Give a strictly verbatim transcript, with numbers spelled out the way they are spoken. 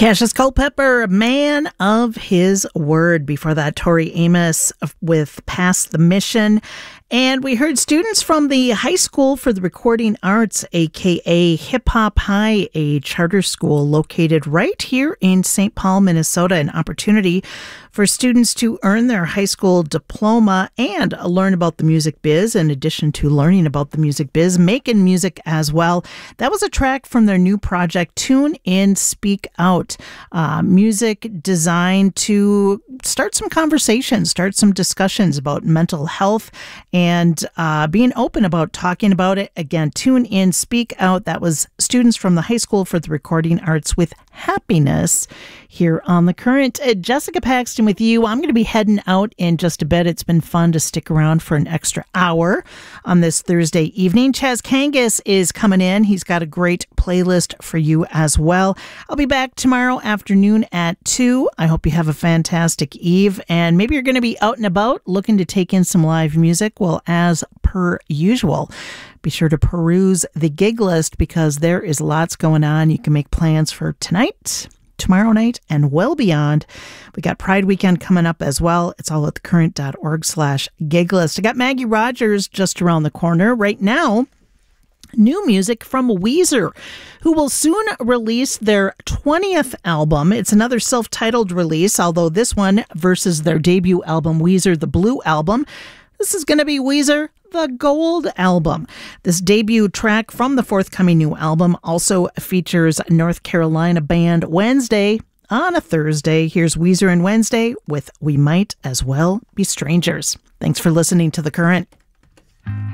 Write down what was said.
Cassius Culpepper, man of his word. Before that, Tori Amos with Past the Mission. And we heard students from the High School for the Recording Arts, a k a. Hip Hop High, a charter school located right here in Saint Paul, Minnesota, an opportunity for students to earn their high school diploma and learn about the music biz, in addition to learning about the music biz, making music as well. That was a track from their new project, Tune In, Speak Out. Uh, music designed to start some conversations, start some discussions about mental health and uh, being open about talking about it. Again, Tune In, Speak Out. That was students from the High School for the Recording Arts with Happiness here on The Current. Uh, Jessica Paxton with you. I'm going to be heading out in just a bit. It's been fun to stick around for an extra hour on this Thursday evening. Chaz Kangas is coming in. He's got a great playlist for you as well. I'll be back tomorrow afternoon at two. I hope you have a fantastic eve, and maybe you're going to be out and about looking to take in some live music. Well, as per usual, be sure to peruse the gig list because there is lots going on. You can make plans for tonight, tomorrow night, and well beyond. We got Pride Weekend coming up as well. It's all at thecurrent.org slash gig list. I got Maggie Rogers just around the corner right now. New music from Weezer, who will soon release their twentieth album. It's another self-titled release, although this one versus their debut album, Weezer, the Blue Album. This is going to be Weezer, the Gold Album. This debut track from the forthcoming new album also features North Carolina band Wednesday on a Thursday. Here's Weezer and Wednesday with We Might As Well Be Strangers. Thanks for listening to The Current.